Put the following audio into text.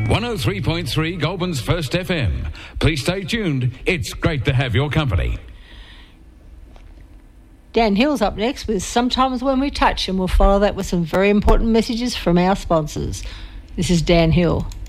103.3 Goulburn's First FM. Please stay tuned. It's great to have your company. Dan Hill's up next with Sometimes When We Touch, and we'll follow that with some very important messages from our sponsors. This is Dan Hill.